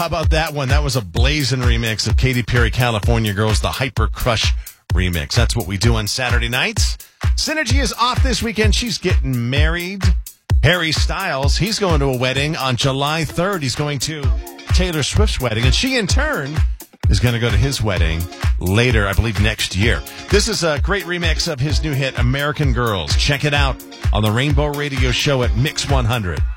how about that one? That was a blazing remix of Katy Perry, California Girls, the Hyper Crush remix. That's what we do on Saturday nights. Synergy is off this weekend. She's getting married. Harry Styles, he's going to a wedding on July 3rd. He's going to Taylor Swift's wedding, and she, in turn, is going to go to his wedding later, I believe, next year. This is a great remix of his new hit, American Girls. Check it out on the Rainbow Radio Show at Mix 100.